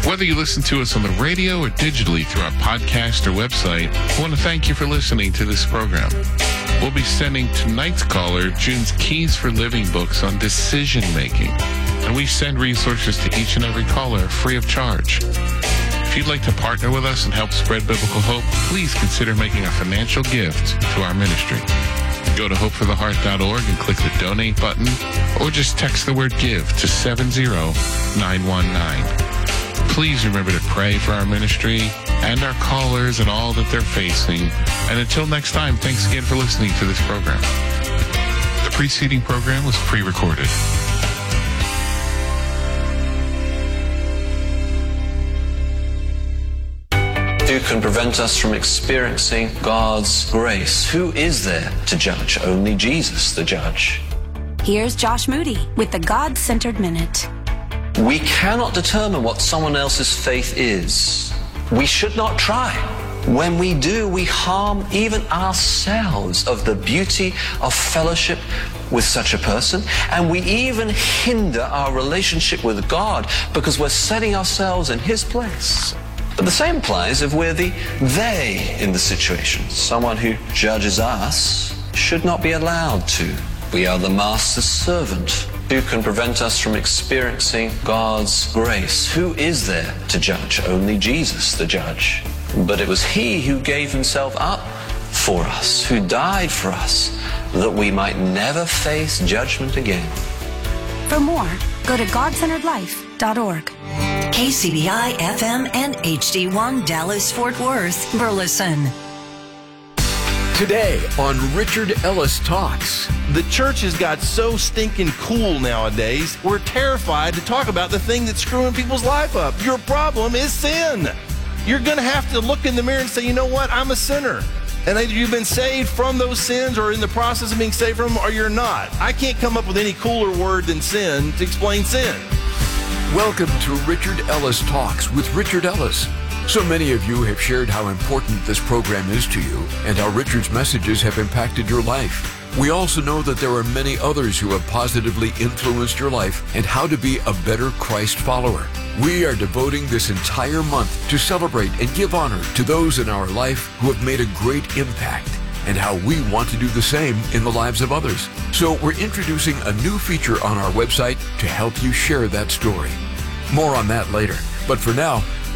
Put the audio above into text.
Whether you listen to us on the radio or digitally through our podcast or website, I want to thank you for listening to this program. We'll be sending tonight's caller June's Keys for Living books on decision making, and we send resources to each and every caller free of charge. If you'd like to partner with us and help spread biblical hope, please consider making a financial gift to our ministry. Go to hopefortheheart.org and click the donate button, or just text the word give to 70919. Please remember to pray for our ministry and our callers and all that they're facing. And until next time, thanks again for listening to this program. The preceding program was pre-recorded. Who can prevent us from experiencing God's grace? Who is there to judge? Only Jesus, the judge. Here's Josh Moody with the God-Centered Minute. We cannot determine what someone else's faith is. We should not try. When we do, we harm even ourselves of the beauty of fellowship with such a person, and we even hinder our relationship with God because we're setting ourselves in His place. But the same applies if we're the they in the situation. Someone who judges us should not be allowed to. We are the master's servant. Who can prevent us from experiencing God's grace? Who is there to judge? Only Jesus, the judge. But it was He who gave Himself up for us, who died for us, that we might never face judgment again. For more, go to godcenteredlife.org. KCBI FM and HD1 Dallas Fort Worth, Burleson. Today on Richard Ellis Talks. The church has got so stinking cool nowadays, we're terrified to talk about the thing that's screwing people's life up. Your problem is sin. You're going to have to look in the mirror and say, you know what, I'm a sinner. And either you've been saved from those sins or in the process of being saved from them, or you're not. I can't come up with any cooler word than sin to explain sin. Welcome to Richard Ellis Talks with Richard Ellis. So many of you have shared how important this program is to you and how Richard's messages have impacted your life. We also know that there are many others who have positively influenced your life and how to be a better Christ follower. We are devoting this entire month to celebrate and give honor to those in our life who have made a great impact and how we want to do the same in the lives of others. So we're introducing a new feature on our website to help you share that story. More on that later. But for now,